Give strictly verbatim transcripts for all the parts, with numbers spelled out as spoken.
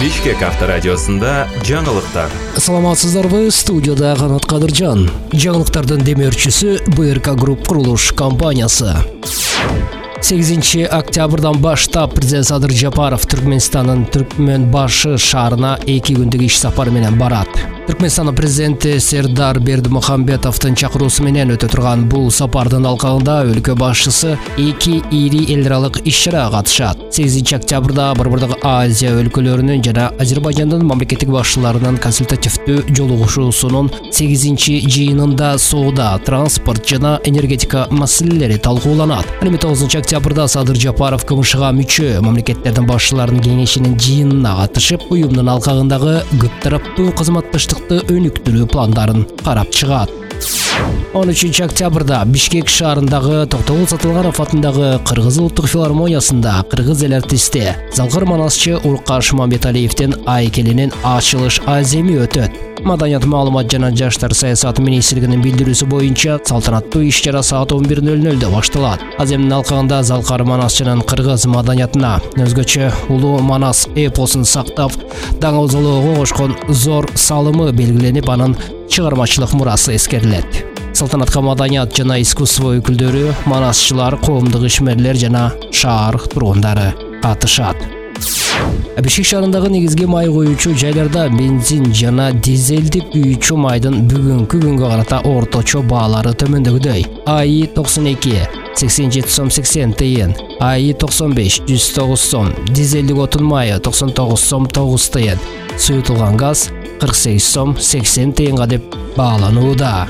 Бишкек авторадиосында жаңылыктар. Саламатсыздарбы, студияда Канат Кадыржан. Жаңылыктардын демөөрчүсү бэ эр ка Групп курулуш компаниясы. сегизинчи октябрдан баштап президент Садыр Жапаров Түркмөнстандын Түркмөнбашы шаарына эки күндүк иш сапары менен барат. Түркмөнстандын президенти Сердар Бердимухамбетовдун чакыруусу менен өтө турган бул сапардын алкагында өлкө башчысы эки ири эл аралык иш-чарага катышат. сегизинчи октябрда Борбордук Азия өлкөлөрүнүн жана Азербайжандын мамлекеттик башчыларынын консультативдүү жолугушуусунун сегизинчи жыйынында соода, транспорт жана энергетика маселелери талкууланат. Ал эми тогузунчу октябрда Садыр Жапаров КМШга мүчө мамлекеттердин башчыларынын кеңешинин жыйынына катышып, уюмдун алкагындагы көп тараптуу кызматташтыкты өнүктүрүү пландарын карап чыгат. он үчүнчү октябрда Бишкек шаарындагы Токтогул Сатылганов атындагы Кыргыз улуттук филармониясында кыргыз эл артисти Залкар Манасчы Уркаш Мамбеталиевдин айкелинин ачылыш аземи өтөт. Маданият, маалымат жана жаштар саясаты министрлигинин билдирүүсү боюнча салтанаттуу иш-чара саат он бир ноль нольдо башталат. Аземдин алкагында Залкар Манасчынын кыргыз маданиятына, өзгөчө улуу Манас эпосун сактап, даңгылоого кошкон зор салымы белгиленип, анын чыгармачылык мурасы эскерилет. Салтанатка маданият жана искусство өкүлдөрү, манасчылар, коомдук ишмерлер жана шаар тургундары катышат. Бишкек шаарындагы негизги май коюучу жайларда бензин жана дизелдик күйүүчү майдын бүгүнкү күнгө карата орточо баалары төмөндөгүдөй. АИ токсон эки сексен жети сом сексен тыйын, АИ токсон беш жүз тогуз сом, дизелдик отун майы токсон тогуз сом тогуз тыйын, суютулган газ кырк сегиз сом сексен тыйынга деп бааланууда.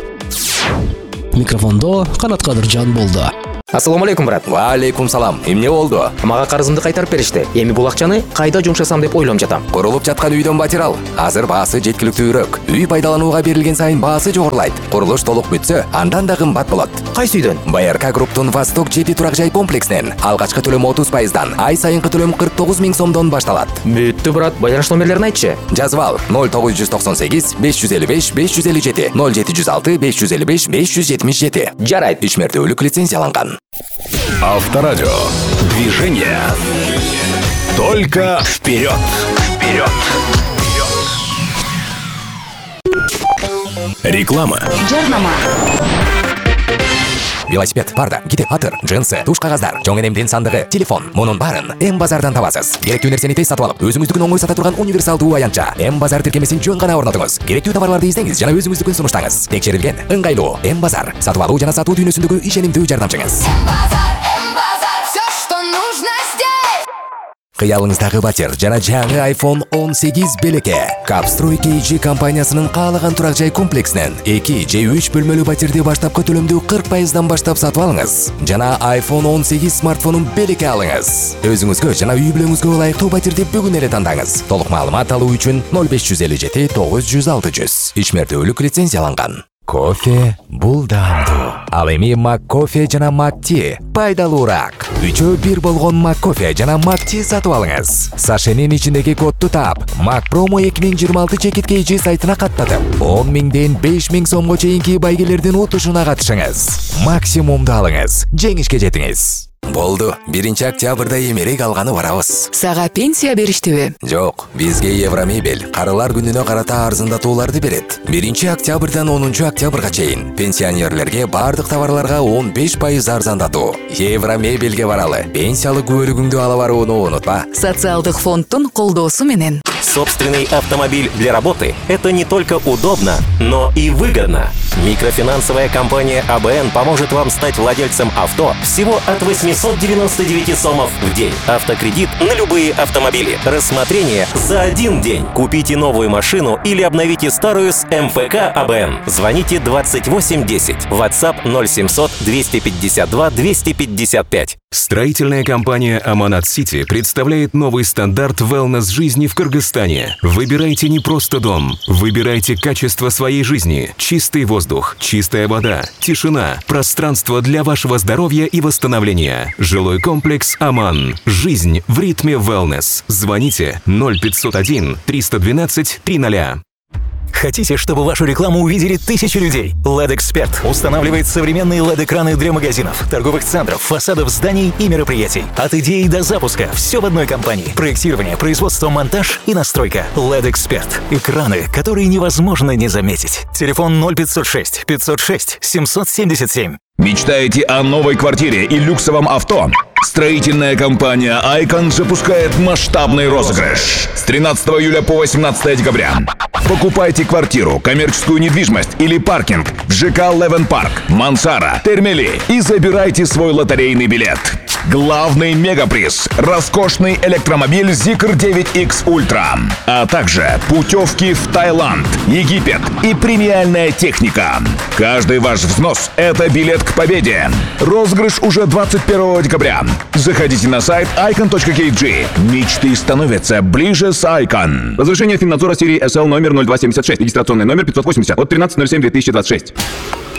Микрофондо Канат Кадыржан болду. Ассаламу алейкум, брат. Ва алейкум салам. Эмне болду? Мага карызымды кайтарып беришти. Эми бул акчаны кайда жумшасам деп ойлоп жатам. Курулуп жаткан үйдөн батирал. Азыр баасы жеткиликтүүрөөк. Үй пайдаланууга берилген сайын баасы жогорулайт. Курулуш толук бүтсө, андан да кымбат болот. Кайсы үйдөн? бэ эр ка Групптун Восток жети турак жай комплексинен алгачкы төлөм отуз пайыздан, ай сайынкы төлөм кырк тогуз миң сомдон башталат. Бүттү, брат. Байланыш номерлерин айтчы. Жазып ал: ноль тогуз жүз токсон сегиз беш жүз элүү беш беш жүз элүү жети, ноль жети жүз алты беш жүз элүү беш беш жүз жетимиш жети. Жарайт. Ишмердүүлүк лицензияланган. Авторадио. Движение. Только вперед. Вперед. Реклама. Жарнама. Велосипед, парда, гитер, атыр, джинсы, туш кагаздар, чоң энемдин сандыгы, телефон. Мунун баарын М базардан табасыз. Керектүү нерсени тез сатып алып, өзүңүздүкүн оңой сата турган универсалдуу аянтча. М базар тиркемесин жөн гана орнотуңуз. Керектүү товарларды издеңиз жана өзүңүздүкүн сунуштаңыз. Текшерилген, ыңгайлуу М базар. Сатып алуу жана сатуу дүйнөсүндөгү ишенимдүү жардамчыңыз. Кыялыңыздагы батир жана жаңы айфон он сегиз белекке. Капстрой кей джи компаниясынын каалаган турак жай комплексинен эки же үч бөлмөлүү батирди баштапкы төлөмдүү кырк пайыздан баштап сатып алыңыз. Жана айфон он сегиз смартфонун белекке алыңыз. Өзүңүзгө жана үй бүлөңүзгө ылайыктуу батирди бүгүн эле тандаңыз. Толук маалымат алуу үчүн ноль беш жүз элүү жети тогуз жүз алты жүз. Ишмердүүлүк лицензияланган. Кофе бул даамдуу. Ал эми Маккофе жана Макти пайдалуураак. Үчөө бир болгон Маккофе жана Макти сатып алыңыз. Сашенин ичиндеги кодду таап, Макпромо эки миң жыйырма алты чекит кей джи сайтына каттатып, он миңден беш миң сомго чейинки байгелердин утушуна катышыңыз. Максимумду алыңыз. Жеңишке жетиңиз. Болду. биринчи октябрда эмерек алганы барабыз. Сага пенсия бериштиби? Жок, бизге Евромебель карылар күнүнө карата арзандатууларды берет. биринчи октябрдан онунчу октябрга чейин пенсионерлерге бардык товарларга он беш пайыз арзандатуу. Евромебелге баралы. Пенсиялык күбөлүгүңдү ала барууну унутпа. Социалдык фонддун колдоосу менен. Собственный автомобиль для работы – это не только удобно, но и выгодно. Микрофинансовая компания а бэ эн поможет вам стать владельцем авто всего от восьмисот девяноста девяти сомов в день. Автокредит на любые автомобили. Рассмотрение за один день. Купите новую машину или обновите старую с эм эф ка а бэ эн. Звоните двадцать восемь десять. WhatsApp ноль семьсот двести пятьдесят два двести пятьдесят пять. Строительная компания Аманат Сити представляет новый стандарт wellness-жизни в Кыргызстане. Выбирайте не просто дом, выбирайте качество своей жизни. Чистый воздух, чистая вода, тишина, пространство для вашего здоровья и восстановления. Жилой комплекс Аман. Жизнь в ритме wellness. Звоните ноль пятьсот один триста двенадцать триста. Хотите, чтобы вашу рекламу увидели тысячи людей? эл и ди-эксперт устанавливает современные эл и ди-экраны для магазинов, торговых центров, фасадов зданий и мероприятий. От идеи до запуска все в одной компании. Проектирование, производство, монтаж и настройка. эл и ди-эксперт. Экраны, которые невозможно не заметить. Телефон ноль пятьсот шесть пятьсот шесть семьсот семьдесят семь. Мечтаете о новой квартире и люксовом авто? Строительная компания Icon запускает масштабный розыгрыш с тринадцатого июля по восемнадцатое декабря. Покупайте квартиру, коммерческую недвижимость или паркинг в ЖК Левен Парк, Мансара, Термели и забирайте свой лотерейный билет. Главный мегаприз – роскошный электромобиль Zikr девять икс Ultra, а также путевки в Таиланд, Египет и премиальная техника. Каждый ваш взнос – это билет к победе. Розыгрыш уже двадцать первого декабря. Заходите на сайт icon точка кей джи. Мечты становятся ближе с Icon. Разрешение Финнадзора серии эс эл номер ноль два семьдесят шесть, регистрационный номер пятьсот восемьдесят от тринадцатого ноль седьмого две тысячи двадцать шесть.